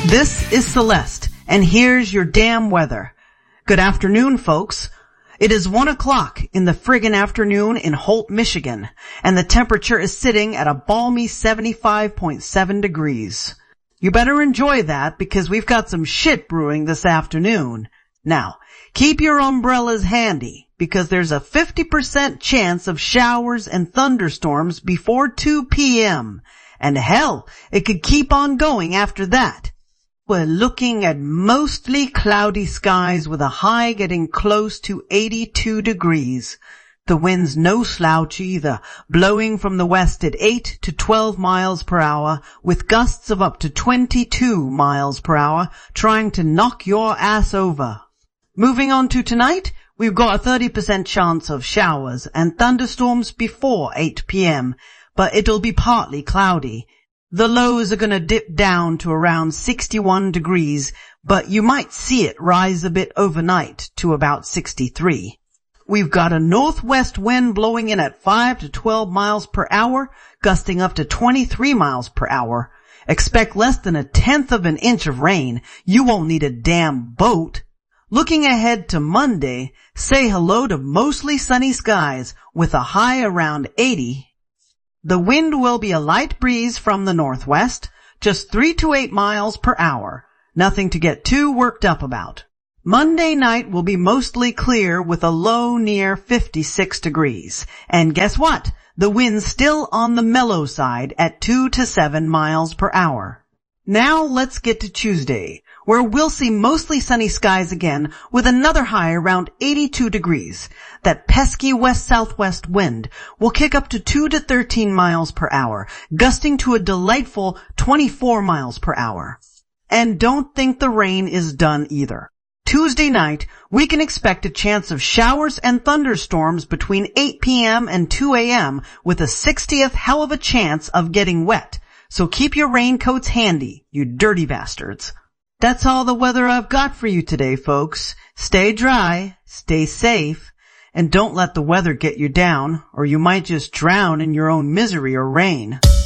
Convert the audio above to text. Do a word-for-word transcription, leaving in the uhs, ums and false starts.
This is Celeste, and here's your damn weather. Good afternoon, folks. It is one o'clock in the friggin' afternoon in Holt, Michigan, and the temperature is sitting at a balmy seventy-five point seven degrees. You better enjoy that because we've got some shit brewing this afternoon. Now, keep your umbrellas handy because there's a fifty percent chance of showers and thunderstorms before two p.m. And hell, it could keep on going after that. We're looking at mostly cloudy skies with a high getting close to eighty-two degrees. The wind's no slouch either, blowing from the west at eight to twelve miles per hour, with gusts of up to twenty-two miles per hour, trying to knock your ass over. Moving on to tonight, we've got a thirty percent chance of showers and thunderstorms before eight p.m., but it'll be partly cloudy. The lows are gonna dip down to around sixty-one degrees, but you might see it rise a bit overnight to about sixty-three. We've got a northwest wind blowing in at five to twelve miles per hour, gusting up to twenty-three miles per hour. Expect less than a tenth of an inch of rain. You won't need a damn boat. Looking ahead to Monday, say hello to mostly sunny skies with a high around eighty. The wind will be a light breeze from the northwest, just three to eight miles per hour. Nothing to get too worked up about. Monday night will be mostly clear with a low near fifty-six degrees. And guess what? The wind's still on the mellow side at two to seven miles per hour. Now let's get to Tuesday, where we'll see mostly sunny skies again with another high around eighty-two degrees. That pesky west-southwest wind will kick up to two to thirteen miles per hour, gusting to a delightful twenty-four miles per hour. And don't think the rain is done either. Tuesday night, we can expect a chance of showers and thunderstorms between eight p.m. and two a.m. with a sixtieth hell of a chance of getting wet. So keep your raincoats handy, you dirty bastards. That's all the weather I've got for you today, folks. Stay dry, stay safe, and don't let the weather get you down, or you might just drown in your own misery or rain.